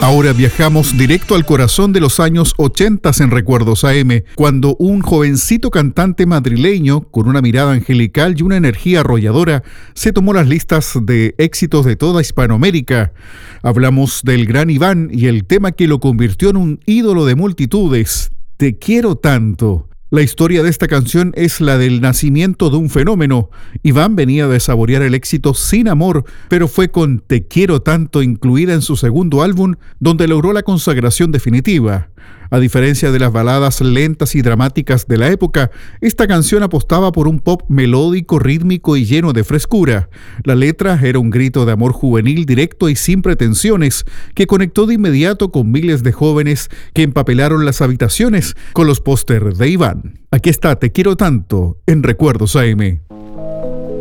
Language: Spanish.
Ahora viajamos directo al corazón de los años 80 en Recuerdos AM, cuando un jovencito cantante madrileño, con una mirada angelical y una energía arrolladora, se tomó las listas de éxitos de toda Hispanoamérica. Hablamos del gran Iván y el tema que lo convirtió en un ídolo de multitudes, Te quiero tanto. La historia de esta canción es la del nacimiento de un fenómeno. Iván venía de saborear el éxito Sin Amor, pero fue con Te quiero tanto, incluida en su segundo álbum, donde logró la consagración definitiva. A diferencia de las baladas lentas y dramáticas de la época, esta canción apostaba por un pop melódico, rítmico y lleno de frescura. La letra era un grito de amor juvenil directo y sin pretensiones, que conectó de inmediato con miles de jóvenes que empapelaron las habitaciones con los pósters de Iván. Aquí está Te quiero tanto en Recuerdos AM.